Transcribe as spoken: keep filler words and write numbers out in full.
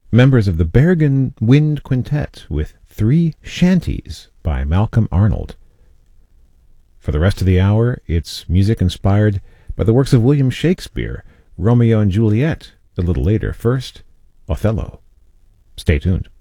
members of the Bergen Wind Quintet with Three Shanties by Malcolm Arnold. For the rest of the hour, it's music inspired by the works of William Shakespeare, Romeo and Juliet, a little later. First, Othello. Stay tuned.